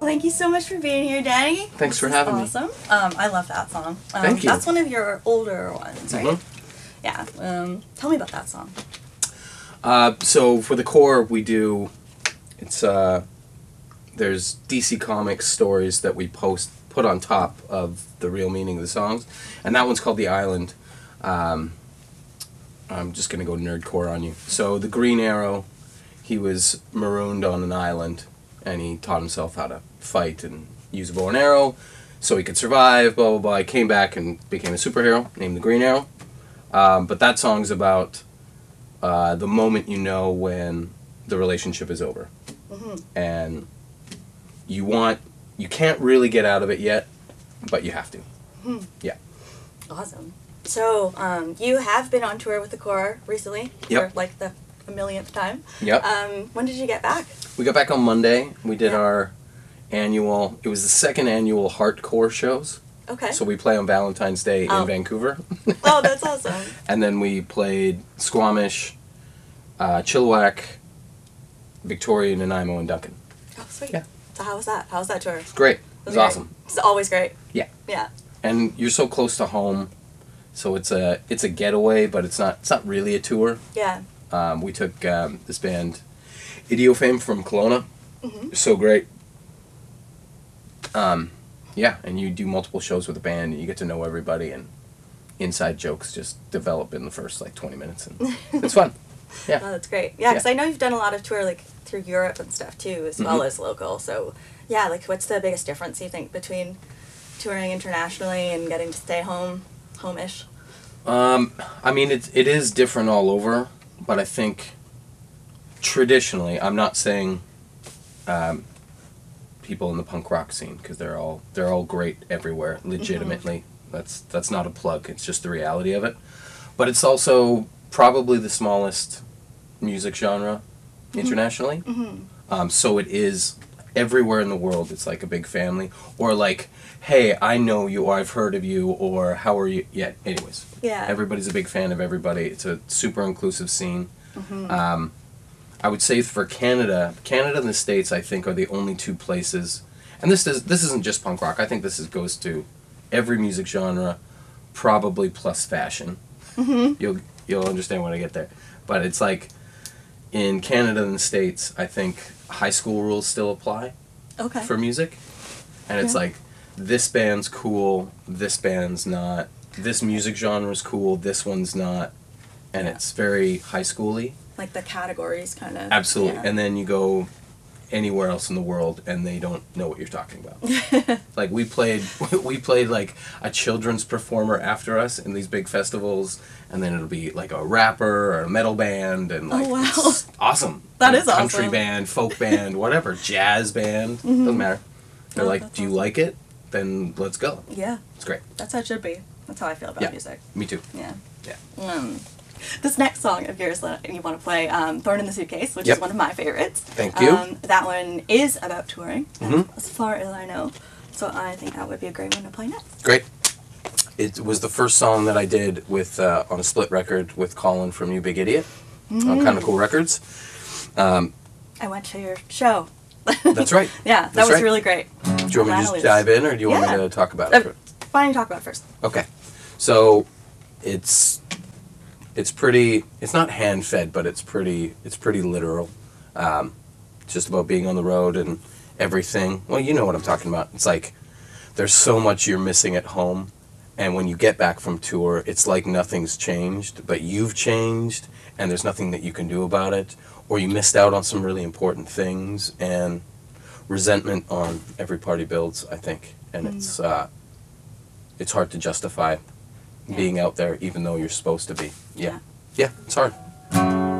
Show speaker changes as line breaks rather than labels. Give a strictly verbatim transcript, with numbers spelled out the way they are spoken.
Well, thank you so much for being here, Danny.
Thanks
this
for having
awesome.
me.
Um, I love that song. Um,
Thank you.
That's one of your older ones, right?
Mm-hmm.
Yeah. Um, tell me about that song.
Uh, so for the core, we do. It's uh, there's D C Comics stories that we post put on top of the real meaning of the songs, and that one's called The Island. Um, I'm just gonna go nerdcore on you. So the Green Arrow, he was marooned on an island, and he taught himself how to fight and use a bow and arrow, so he could survive. Blah blah blah. He came back and became a superhero named the Green Arrow. Um, but that song's about uh, the moment you know when the relationship is over,
Mm-hmm.
and you want you can't really get out of it yet, but you have to.
Mm-hmm.
Yeah.
Awesome. So, um, you have been on tour with the Core recently
Yep.
for like the a millionth time.
Yep.
Um, when did you get back?
We got back on Monday. We did
Yeah.
our annual. It was the second annual Heartcore shows.
Okay.
So we play on Valentine's Day
Oh.
in Vancouver,
Oh, that's awesome.
and then we played Squamish, uh, Chilliwack, Victoria, Nanaimo, and Duncan.
Oh, sweet.
Yeah.
So how was that? How was that tour?
Great. It was
great.
awesome.
It's always great.
Yeah.
Yeah.
And you're so close to home, so it's a it's a getaway, but it's not it's not really a tour.
Yeah.
Um, we took um, this band, Idiofame from Kelowna.
Mm-hmm.
So great. Um, yeah, and you do multiple shows with the band, and you get to know everybody, and inside jokes just develop in the first like twenty minutes, and it's fun. Yeah.
Oh, that's great. Yeah, because
Yeah.
I know you've done a lot of tour like through Europe and stuff too, as well
Mhm.
as local. So, yeah, like what's the biggest difference you think between touring internationally and getting to stay home, home-ish?
Um, I mean, it it is different all over, but I think traditionally, I'm not saying um, people in the punk rock scene, because they're all they're all great everywhere, legitimately. That's that's not a plug. It's just the reality of it. But it's also probably the smallest music genre internationally.
Mm-hmm.
Um, so it is everywhere in the world. It's like a big family, or like, hey, I know you, or I've heard of you, or how are you? Yeah. Anyways,
Yeah.
everybody's a big fan of everybody. It's a super inclusive scene.
Mm-hmm.
Um, I would say for Canada, Canada and the States, I think, are the only two places. And this is this isn't just punk rock. I think this is, goes to every music genre, probably plus fashion.
Mm-hmm.
You'll you'll understand when I get there. But it's like in Canada and the States, I think high school rules still apply
Okay.
for music, and it's
Yeah.
like this band's cool, this band's not. This music genre's cool, this one's not, and
Yeah.
it's very high schooly.
Like the categories kind of.
Absolutely.
Yeah.
And then you go anywhere else in the world and they don't know what you're talking about. Like we played we played like a children's performer after us in these big festivals, and then it'll be like a rapper or a metal band, and like
Oh, wow.
it's awesome.
That
And
is
country
awesome.
band, folk band, whatever, jazz band, doesn't matter. They're
Oh,
like,
that's
"Do you
awesome.
like it? Then let's go."
Yeah.
It's great.
That's how it should be. That's how I feel about
Yeah.
music.
Me too.
Yeah.
Yeah.
Um, this next song of yours that you want to play, um, "Thorn in the Suitcase," which
Yep.
is one of my favorites.
Thank you.
Um, that one is about touring,
Mhm.
as far as I know. So I think that would be a great one to play next.
Great. It was the first song that I did with uh, on a split record with Colin from You Big Idiot on Kind of Cool Records. Um,
I went to your show.
that's right.
Yeah, that
That's
was
right.
really great.
Do you want me to
Natalie
just
was-
dive in, or do you want
Yeah.
me to talk about
Uh,
it?
Why don't you talk about it first?
Okay. So it's it's pretty. It's not hand fed, but it's pretty. It's pretty literal. Um, it's just about being on the road and everything. Well, you know what I'm talking about. It's like there's so much you're missing at home, and when you get back from tour, it's like nothing's changed, but you've changed, and there's nothing that you can do about it, or you missed out on some really important things, and resentment on every party builds, I think, and it's uh, it's hard to justify
Yeah.
being out there even though you're supposed to be. Yeah.
Yeah.
Yeah, it's hard.